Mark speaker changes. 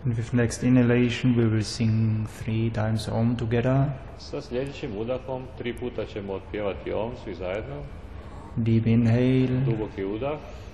Speaker 1: And with next inhalation we will sing 3 times Om together.
Speaker 2: Sa sljedećim udahom 3 puta ćemo otpjevati Om svi zajedno.
Speaker 1: Deep inhale.
Speaker 2: Duboki udah.